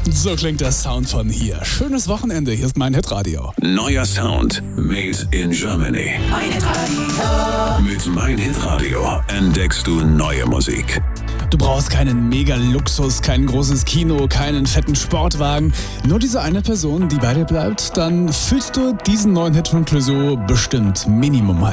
So klingt der Sound von hier. Schönes Wochenende, hier ist mein Hitradio. Neuer Sound, made in Germany. Mein Hitradio. Mit Mein Hitradio entdeckst du neue Musik. Du brauchst keinen Mega-Luxus, kein großes Kino, keinen fetten Sportwagen. Nur diese eine Person, die bei dir bleibt, dann fühlst du diesen neuen Hit von Clouseau bestimmt Minimum